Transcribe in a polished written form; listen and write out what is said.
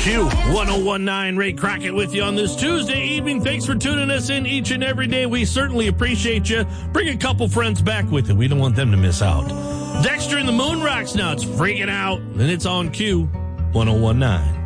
Q1019, Ray Crockett with you on this Tuesday evening. Thanks for tuning us in each and every day. We certainly appreciate you. Bring a couple friends back with you. We don't want them to miss out. Dexter and the Moon Rocks now. It's freaking out, and it's on Q1019.